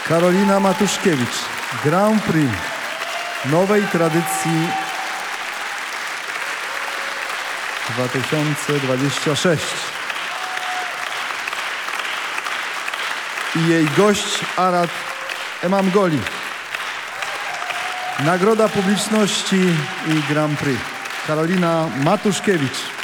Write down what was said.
Karolina Matuszkiewicz, Grand Prix nowej tradycji 2026. I jej gość Arad Emamgoli. Nagroda publiczności i Grand Prix. Karolina Matuszkiewicz.